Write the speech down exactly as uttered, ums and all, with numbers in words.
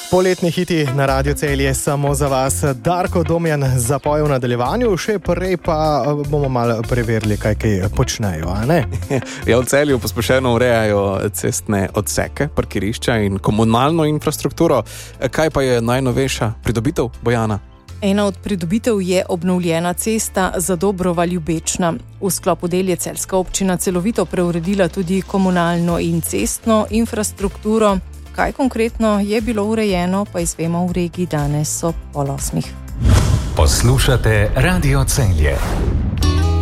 Poletni hiti na Radio Celje samo za vas. Darko Domjan zapoje v nadaljevanju, še prej pa bomo malo preverili, kaj kaj počnejo, a ne? Ja, v Celju pospešeno urejajo cestne odseke, parkirišča in komunalno infrastrukturo. Kaj pa je najnovejša pridobitev, Bojana? Ena od pridobitev je obnovljena cesta Zadobrovo-Ljubečna. V sklopu del je celjska občina celovito preuredila tudi komunalno in cestno infrastrukturo. Kaj konkretno je bilo urejeno, pa izvemo v regiji danes ob pol osmih. Poslušate Radio Celje.